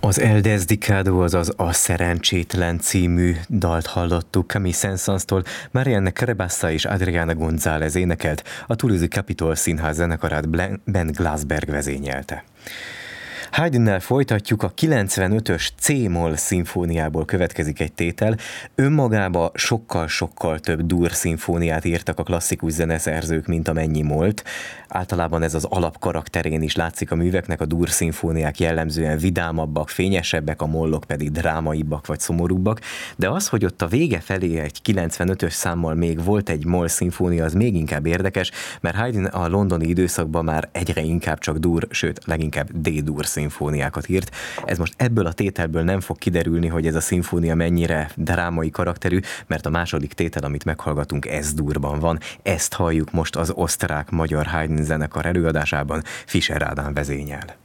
Az El Desdicado, azaz A Szerencsétlen című dalt hallottuk Camille Saint-Saënstól, Marianne Crebassa és Adriana González énekelt, a Toulouse Capitol Színház zenekarát Ben Glassberg vezényelte. Haydnnel folytatjuk, a 95-ös C-moll szimfóniából következik egy tétel. Önmagába sokkal-sokkal több dur szimfóniát írtak a klasszikus zeneszerzők, mint amennyi molt. Általában ez az alapkarakterén is látszik a műveknek, a dur szimfóniák jellemzően vidámabbak, fényesebbek, a mollok pedig drámaibbak vagy szomorúbbak, de az, hogy ott a vége felé egy 95-ös számmal még volt egy moll szimfónia, az még inkább érdekes, mert Haydn a londoni időszakban már egyre inkább csak dur, sőt leginkább D-dur szimfóniákat írt. Ez most ebből a tételből nem fog kiderülni, hogy ez a szimfónia mennyire drámai karakterű, mert a második tétel, amit meghallgatunk, S-durban van. Ezt halljuk most az osztrák-magyar Haydn zenekar előadásában, Fischer Ádám vezényel.